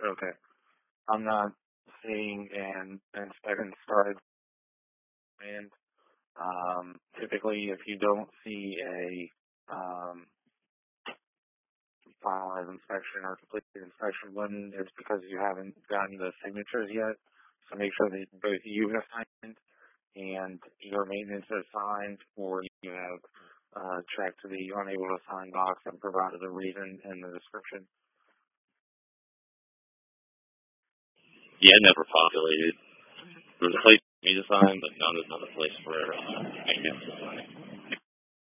Okay. I'm not seeing an inspection started. And typically, if you don't see a finalized inspection or completed inspection, when it's because you haven't gotten the signatures yet. So make sure that both you have signed and your maintenance has signed, or you have checked the unable to sign box and provided a reason in the description. Yeah, never populated. There's a place for me to sign, but not a place for maintenance to sign.